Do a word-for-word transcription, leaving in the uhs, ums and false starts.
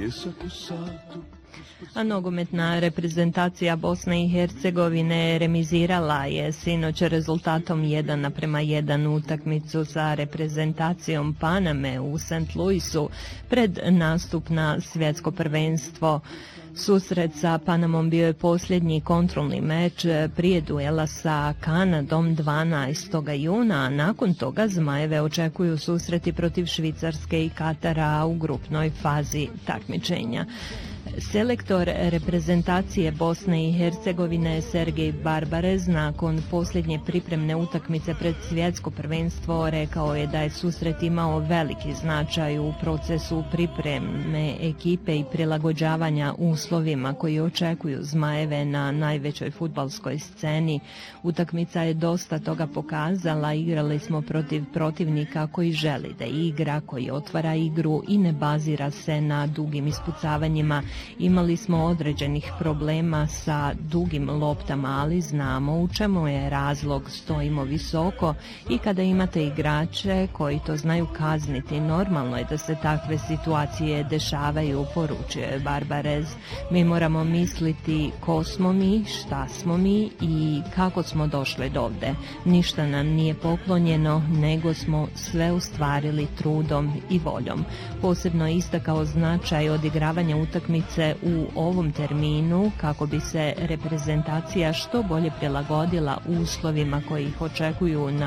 A nogometna reprezentacija Bosne i Hercegovine remizirala je sinoć rezultatom jedan naprema jedan utakmicu sa reprezentacijom Paname u Saint Louisu pred nastup na svjetsko prvenstvo. Susret sa Panamom bio je posljednji kontrolni meč prije duela sa Kanadom dvanaestog juna, a nakon toga Zmajeve očekuju susreti protiv Švicarske i Katara u grupnoj fazi takmičenja. Selektor reprezentacije Bosne i Hercegovine Sergej Barbarez nakon posljednje pripremne utakmice pred svjetsko prvenstvo rekao je da je susret imao veliki značaj u procesu pripreme ekipe i prilagođavanja uslovima koji očekuju Zmajeve na najvećoj fudbalskoj sceni. Utakmica je dosta toga pokazala, igrali smo protiv protivnika koji želi da igra, koji otvara igru i ne bazira se na dugim ispucavanjima. Imali smo određenih problema sa dugim loptama, ali znamo u čemu je razlog, stojimo visoko i kada imate igrače koji to znaju kazniti, normalno je da se takve situacije dešavaju, poručio je Barbarez. Mi moramo misliti ko smo mi, šta smo mi i kako smo došli dovde. Ništa nam nije poklonjeno, nego smo sve ostvarili trudom i voljom. Posebno je istakao značaj odigravanja utakmice u ovom terminu kako bi se reprezentacija što bolje prilagodila uslovima koji ih očekuju na